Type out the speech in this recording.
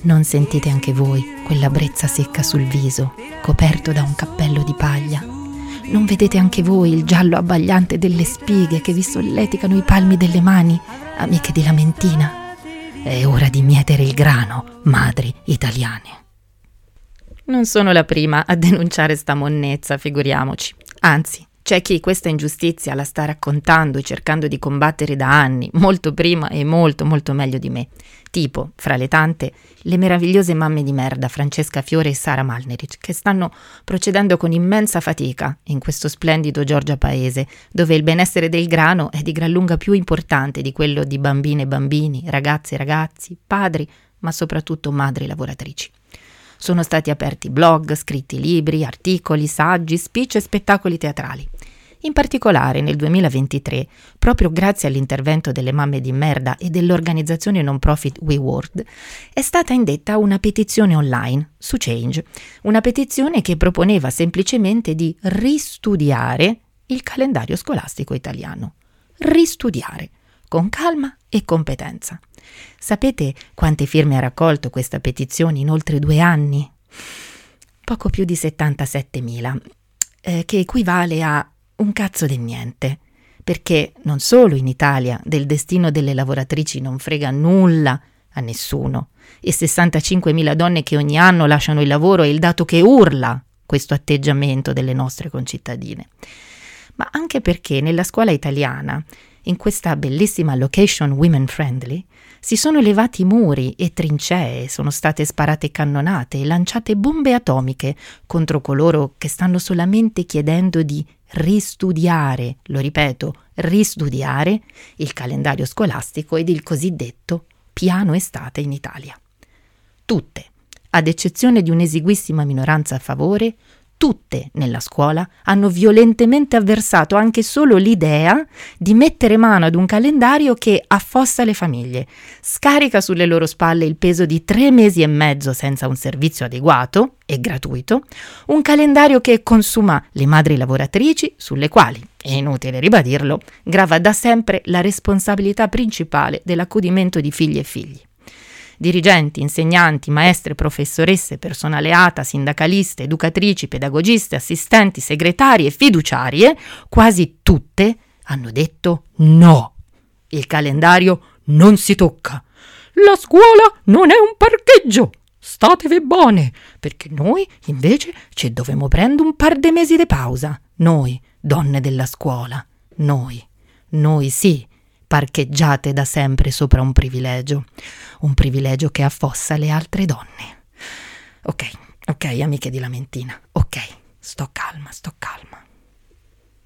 Non sentite anche voi quella brezza secca sul viso, coperto da un cappello di paglia? Non vedete anche voi il giallo abbagliante delle spighe che vi solleticano i palmi delle mani, amiche di Lamentina? È ora di mietere il grano, madri italiane. Non sono la prima a denunciare sta monnezza, figuriamoci. Anzi, c'è chi questa ingiustizia la sta raccontando e cercando di combattere da anni, molto prima e molto molto meglio di me. Tipo, fra le tante, le meravigliose mamme di merda Francesca Fiore e Sara Malneric, che stanno procedendo con immensa fatica in questo splendido Giorgia Paese, dove il benessere del grano è di gran lunga più importante di quello di bambine e bambini, ragazze e ragazzi, padri, ma soprattutto madri lavoratrici. Sono stati aperti blog, scritti libri, articoli, saggi, speech e spettacoli teatrali. In particolare nel 2023, proprio grazie all'intervento delle mamme di merda e dell'organizzazione non profit WeWorld, è stata indetta una petizione online su Change, una petizione che proponeva semplicemente di ristudiare il calendario scolastico italiano. Ristudiare, con calma e competenza. Sapete quante firme ha raccolto questa petizione in oltre 2 anni? Poco più di 77.000, che equivale a un cazzo di niente, perché non solo in Italia del destino delle lavoratrici non frega nulla a nessuno, e 65.000 donne che ogni anno lasciano il lavoro è il dato che urla questo atteggiamento delle nostre concittadine, ma anche perché nella scuola italiana, in questa bellissima location women friendly, si sono levati muri e trincee, sono state sparate cannonate e lanciate bombe atomiche contro coloro che stanno solamente chiedendo di ristudiare, lo ripeto, ristudiare il calendario scolastico ed il cosiddetto piano estate in Italia. Tutte, ad eccezione di un'esiguissima minoranza a favore, tutte nella scuola hanno violentemente avversato anche solo l'idea di mettere mano ad un calendario che affossa le famiglie, scarica sulle loro spalle il peso di 3 mesi e mezzo senza un servizio adeguato e gratuito, un calendario che consuma le madri lavoratrici sulle quali, è inutile ribadirlo, grava da sempre la responsabilità principale dell'accudimento di figli e figli. Dirigenti, insegnanti, maestre, professoresse, personale ATA, sindacaliste, educatrici, pedagogiste, assistenti, segretarie e fiduciarie, quasi tutte hanno detto no. Il calendario non si tocca. La scuola non è un parcheggio. Statevi buone, perché noi invece ci dovemo prendere un par di mesi di pausa. Noi, donne della scuola. Noi sì. Parcheggiate da sempre sopra un privilegio che affossa le altre donne. Ok, amiche di Lamentina, ok, sto calma.